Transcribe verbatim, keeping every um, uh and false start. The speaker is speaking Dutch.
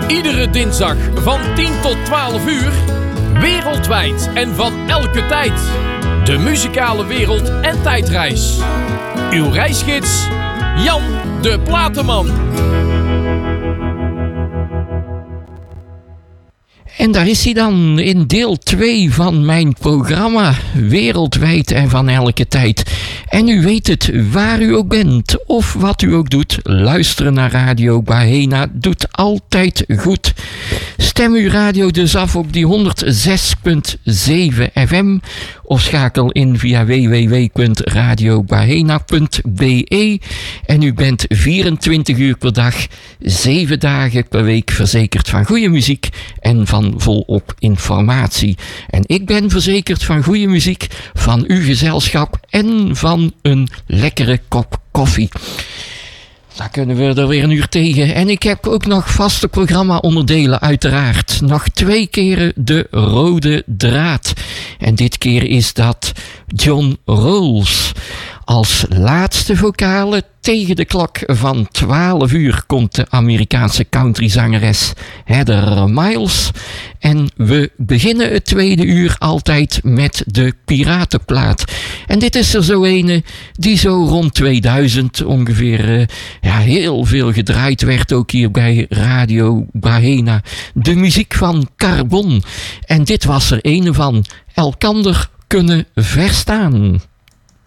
Iedere dinsdag van tien tot twaalf uur. Wereldwijd en van elke tijd. De muzikale wereld en tijdreis. Uw reisgids Jan de Platenman. En daar is hij dan in deel twee van mijn programma Wereldwijd en van elke tijd. En u weet het, waar u ook bent of wat u ook doet, luisteren naar Radio Bahena doet altijd goed. Stem uw radio dus af op die honderdzes komma zeven F M of schakel in via w w w punt radio bahena punt b e en u bent vierentwintig uur per dag, zeven dagen per week verzekerd van goede muziek en van volop informatie. En ik ben verzekerd van goede muziek, van uw gezelschap en van een lekkere kop koffie. Daar kunnen we er weer een uur tegen. En ik heb ook nog vaste programma-onderdelen uiteraard. Nog twee keren de rode draad. En dit keer is dat John Rolls. Als laatste vocale tegen de klok van twaalf uur komt de Amerikaanse countryzangeres Heather Miles. En we beginnen het tweede uur altijd met de piratenplaat. En dit is er zo ene die zo rond tweeduizend ongeveer uh, ja, heel veel gedraaid werd. Ook hier bij Radio Bahena. De muziek van Carbon. En dit was er ene van Elkander kunnen verstaan.